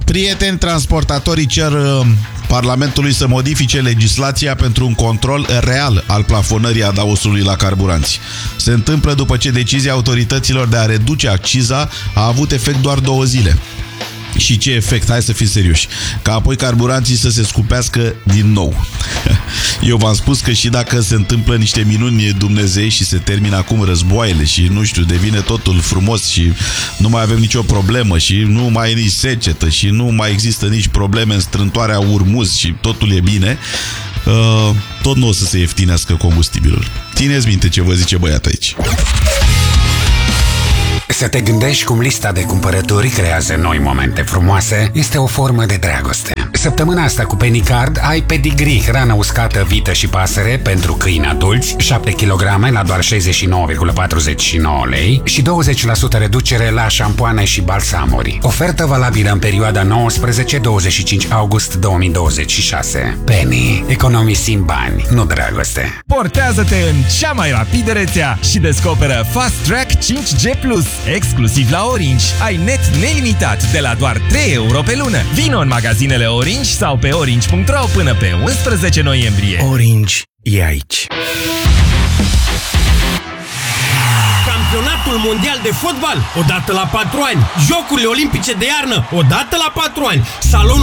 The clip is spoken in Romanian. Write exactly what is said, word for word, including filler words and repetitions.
Prieteni, transportatorii cer Parlamentului să modifice legislația pentru un control real al plafonării adaosului la carburanți. Se întâmplă după ce decizia autorităților de a reduce acciza a avut efect doar două zile. Și ce efect? Hai să fim serioși. Ca apoi carburanții să se scupească din nou. Eu v-am spus că și dacă se întâmplă niște minuni Dumnezei și se termină acum războaiele și, nu știu, devine totul frumos și nu mai avem nicio problemă și nu mai e nici secetă și nu mai există nici probleme în strântoarea Urmuz și totul e bine, uh, tot nu o să se ieftinească combustibilul. Țineți minte ce vă zice băiat aici. Să te gândești cum lista de cumpărături creează noi momente frumoase este o formă de dragoste. Săptămâna asta cu Penny Card ai Pedigree, hrană uscată, vită și pasăre pentru câini adulți, șapte kilograme la doar șaizeci și nouă virgulă patruzeci și nouă lei și douăzeci la sută reducere la șampoane și balsamuri. Ofertă valabilă în perioada nouăsprezece douăzeci și cinci august două mii douăzeci și șase. Penny. Economisim bani, nu dragoste. Portează-te în cea mai rapidă rețea și descoperă Fast Track cinci G plus. Exclusiv la Orange. Ai net nelimitat de la doar trei euro pe lună. Vino în magazinele Orange sau pe orange punct ro până pe unsprezece noiembrie. Orange e aici. Campionatul mondial de fotbal, odată la patru ani. Jocurile olimpice de iarnă, odată la patru ani. Salonul